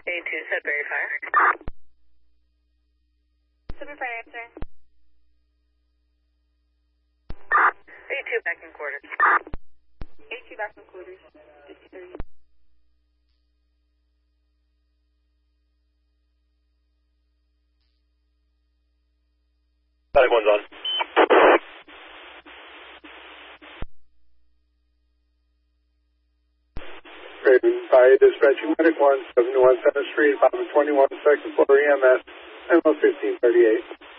A2, Sudbury Fire. Sudbury Fire answer. A2 back in quarters. A2 back in quarters. 5030. Static 1's on. Raven Fire dispatching medic 1, 71 Center Street, 521 second floor EMS, MO 1538.